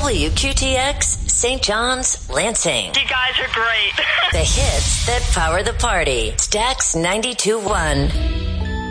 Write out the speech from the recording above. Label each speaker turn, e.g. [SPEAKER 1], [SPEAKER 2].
[SPEAKER 1] WQTX, St. John's, Lansing.
[SPEAKER 2] You guys are great.
[SPEAKER 1] The hits that power the party. Stax 92.1.